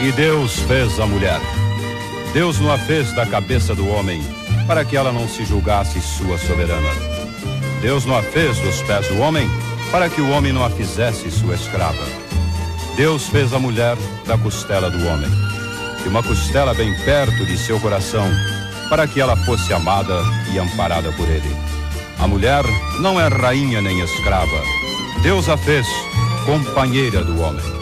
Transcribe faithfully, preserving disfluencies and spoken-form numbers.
E Deus fez a mulher. Deus não a fez da cabeça do homem, para que ela não se julgasse sua soberana. Deus não a fez dos pés do homem, para que o homem não a fizesse sua escrava. Deus fez a mulher da costela do homem, e uma costela bem perto de seu coração, para que ela fosse amada e amparada por ele. A mulher não é rainha nem escrava. Deus a fez companheira do homem.